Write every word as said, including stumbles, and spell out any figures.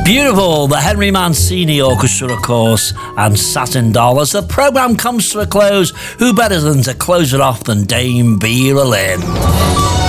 Beautiful, the Henry Mancini Orchestra, of course, and Satin Doll. As the programme comes to a close, who better than to close it off than Dame Vera Lynn?